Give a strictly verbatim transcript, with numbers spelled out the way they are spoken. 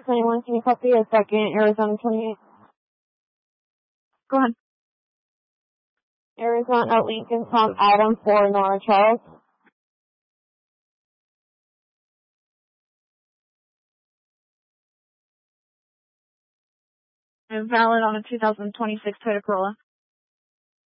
twenty-one, can you copy a second? Arizona twenty-eight. Go ahead. Arizona Lincoln Tom Adam for Nora Charles. Valid on a two thousand twenty-six Toyota Corolla.